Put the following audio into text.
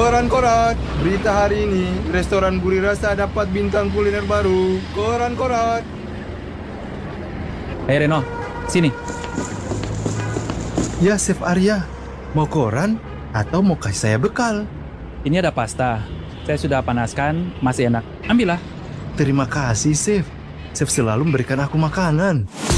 Koran-koran, berita hari ini, restoran Gurih Rasa dapat bintang kuliner baru. Koran-koran. Hei Reno, sini. Ya, Chef Arya. Mau koran atau mau kasih saya bekal? Ini ada pasta. Saya sudah panaskan, masih enak. Ambillah. Terima kasih, Chef. Chef selalu memberikan aku makanan.